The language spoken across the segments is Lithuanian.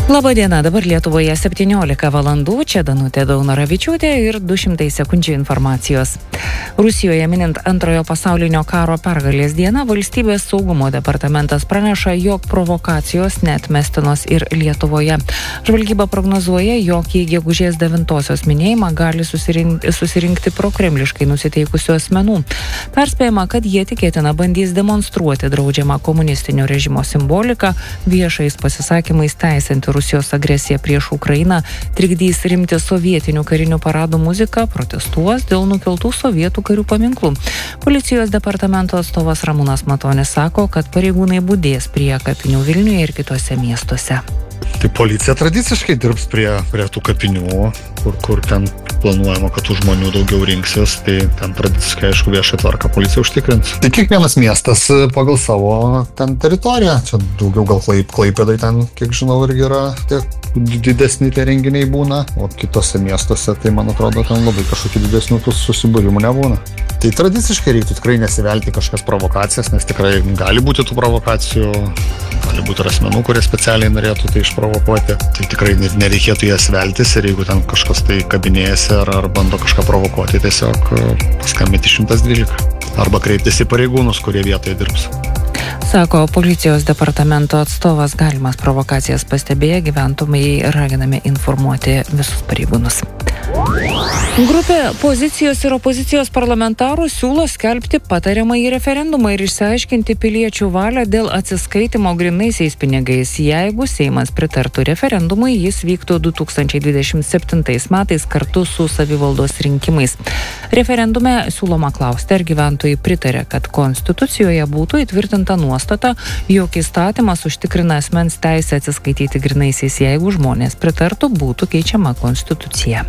Labadiena, dabar Lietuvoje 17 valandų, čia Danutė Daunoravičiūtė ir 200 sekundžių informacijos. Rusijoje minint antrojo pasaulinio karo pergalės dieną, valstybės saugumo departamentas praneša, jog provokacijos neatmestinos ir Lietuvoje. Žvalgyba prognozuoja, jog į gegužės 9-osios minėjimą gali susirinkti prokremliškai nusiteikusių asmenų. Perspėjama, kad jie tikėtina bandys demonstruoti draudžiamą komunistinio režimo simboliką, viešais pasisakymais teisinti Rusijos agresiją prieš Ukrainą, trikdys rimti sovietinių karinių paradų muziką, protestuos dėl nukeltų sovietų karių paminklų. Policijos departamento atstovas Ramūnas Matonis sako, kad pareigūnai budės prie kapinių Vilniuje ir kitose miestuose. Tai policija tradiciškai dirbs prie tų kapinių, kur ten planuojama, kad tų žmonių daugiau rinksis, tai ten tradiciškai, aišku, viešą tvarką policija užtikrins. Tai kiekvienas miestas pagal savo ten teritoriją. Čia daugiau gal Klaipėdai ten, kiek žinau, irgi yra tie didesni tie renginiai būna, o kitose miestuose, tai man atrodo, ten labai kažkokių didesnių tų susibūrimų nebūna. Tai tradiciškai reiktų tikrai nesivelti kažkas provokacijas, nes tikrai gali būti tų provokacijų, gali būti ir asmenų, kurie specialiai norėtų tai išprovokuoti. Tai tikrai nereikėtų jas veltis ir jeigu ten kažkas tai kabinėjasi ar bando kažką provokuoti, tiesiog paskambinti 112 arba kreiptis į pareigūnus, kurie vietoje dirbs. Sako policijos departamento atstovas, galimas provokacijas pastebėję gyventojai raginami informuoti visus pareigūnus. Grupė pozicijos ir opozicijos parlamentarų siūlo skelbti patariamąjį referendumą ir išsiaiškinti piliečių valią dėl atsiskaitimo grynaisiais pinigais. Jeigu Seimas pritartų referendumui, jis vyktų 2027 metais kartu su savivaldos rinkimais. Referendume siūloma klausti, ar gyventojai pritarė, kad Konstitucijoje būtų įtvirtinta nuostata, jog įstatymas užtikrina asmens teisę atsiskaityti grynaisiais, jeigu žmonės pritartų, būtų keičiama Konstitucija.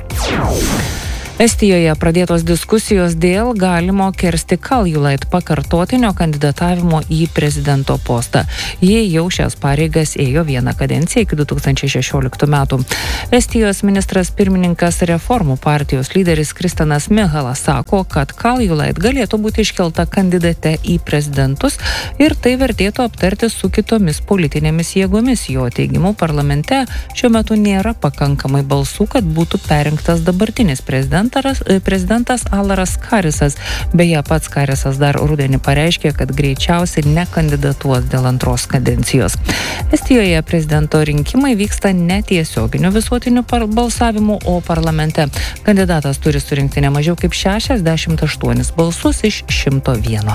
Estijoje pradėtos diskusijos dėl galimo Kersti Kaljulaid pakartotinio kandidatavimo į prezidento postą. Jie jau šias pareigas ėjo vieną kadenciją iki 2016 metų. Estijos ministras pirmininkas Reformų partijos lyderis Kristianas Mihalas sako, kad Kaljulaid galėtų būti iškelta kandidate į prezidentus ir tai vertėtų aptarti su kitomis politinėmis jėgomis. Jo teigimu, parlamente šiuo metu nėra pakankamai balsų, kad būtų perrinktas dabartinis prezidentas Alaras Karisas. Beje, pats Karisas dar rudenį pareiškė, kad greičiausiai nekandidatuos dėl antros kadencijos. Estijoje prezidento rinkimai vyksta netiesioginiu visuotiniu balsavimu, o parlamente kandidatas turi surinkti ne mažiau kaip 68 balsus iš 101.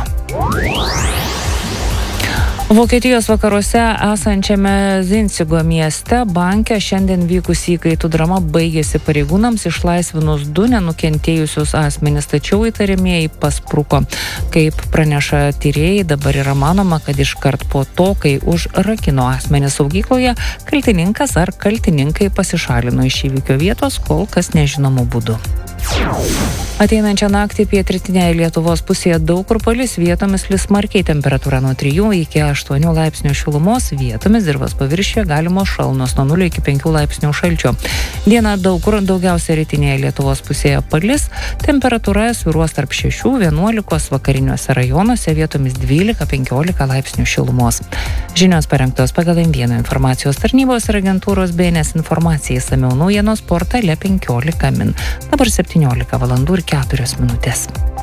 Vokietijos vakaruose esančiame Zinsigo mieste banke šiandien vykusi įkaitų drama baigėsi pareigūnams išlaisvinus 2 nenukentėjusius asmenis, tačiau įtariamieji paspruko. Kaip praneša tyrėjai, dabar yra manoma, kad iškart po to, kai užrakino asmenis saugykloje, kaltininkas ar kaltininkai pasišalino iš įvykio vietos, kol kas nežinomų būdų. Ateinančią naktį pietrytinėje Lietuvos pusėje daug kur palis, vietomis lis smarkiai, temperatūra nuo 3 iki 8 laipsnių šilumos, vietomis dirvos paviršiuje galimos šalnos nuo 0 iki 5 laipsnių šalčio. Dieną daug kur, daugiausia rytinėje Lietuvos pusėje palis, temperatūra svyruos tarp 6-11, vakariniuose rajonuose vietomis 12-15 laipsnių šilumos. Žinios parengtos pagal M1 informacijos tarnybos ir agentūros BNS informacijai, išsamiau naujienos portale 15 min. Dabar 17 valandų ir 4 minutės.